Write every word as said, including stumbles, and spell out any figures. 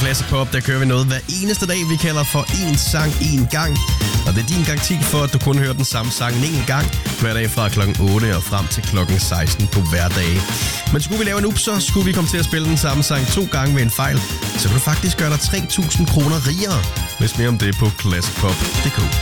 Classic Pop, der kører vi noget hver eneste dag, vi kalder for en sang, en gang. Og det er din garanti for, at du kun hører den samme sang en gang, hver dag fra klokken otte og frem til klokken seksten på hverdage. Men skulle vi lave en ups, så skulle vi komme til at spille den samme sang to gange ved en fejl, så kan du faktisk gøre dig tre tusind kroner rigere. Hvis mere om det på classic pop punktum d k.